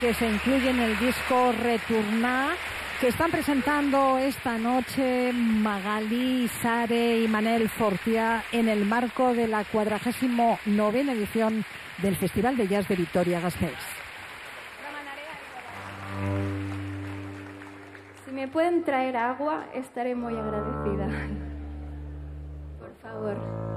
que se incluye en el disco Retornar, que están presentando esta noche Magalí, Sare y Manel Fortià en el marco de la 49ª edición del Festival de Jazz de Vitoria-Gasteiz. Si me pueden traer agua, estaré muy agradecida. Por favor.